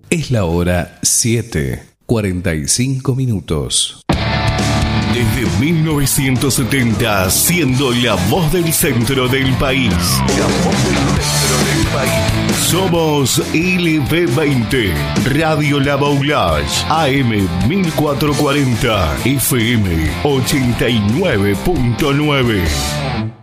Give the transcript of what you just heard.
Es la hora 7:45. Desde 1970, siendo la voz del centro del país. La voz del centro del país. Somos LB20, Radio La Baulage, AM 1440, FM 89.9.